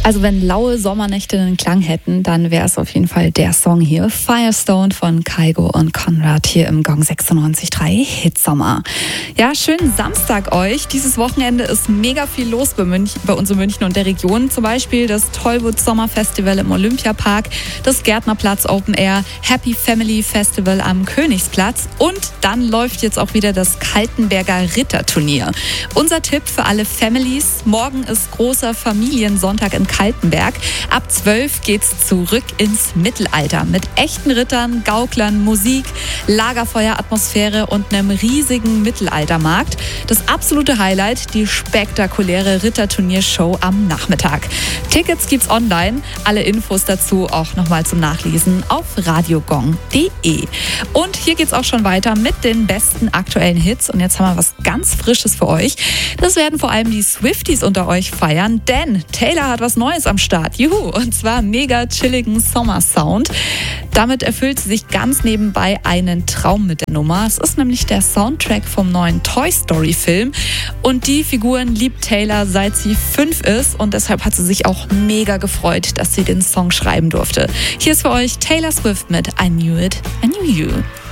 Also wenn laue Sommernächte einen Klang hätten, dann wäre es auf jeden Fall der Song hier. Firestone von Kygo und Konrad hier im Gong 96.3 Hitsommer. Ja, schönen Samstag euch. Dieses Wochenende ist mega viel los bei uns in München und der Region. Zum Beispiel das Tollwood Sommerfestival im Olympiapark, das Gärtnerplatz Open Air, Happy Family Festival am Königsplatz und dann läuft jetzt auch wieder das Kaltenberger Ritterturnier. Unser Tipp für alle Families: Morgen ist großer Familiensonntag in Kaltenberg. Ab 12 geht's zurück ins Mittelalter mit echten Rittern, Gauklern, Musik, Lagerfeueratmosphäre und einem riesigen Mittelaltermarkt. Das absolute Highlight, die spektakuläre Ritterturniershow am Nachmittag. Tickets gibt's online. Alle Infos dazu auch nochmal zum Nachlesen auf radiogong.de. Und hier geht's auch schon weiter mit den besten aktuellen Hits. Und jetzt haben wir was ganz Frisches für euch. Das werden vor allem die Swifties unter euch feiern, denn Taylor hat was Neues am Start. Juhu! Und zwar mega chilligen Sommersound. Damit erfüllt sie sich ganz nebenbei einen Traum mit der Nummer. Es ist nämlich der Soundtrack vom neuen Toy Story Film. Und die Figuren liebt Taylor, seit sie 5 ist. Und deshalb hat sie sich auch mega gefreut, dass sie den Song schreiben durfte. Hier ist für euch Taylor Swift mit I Knew It, I Knew You.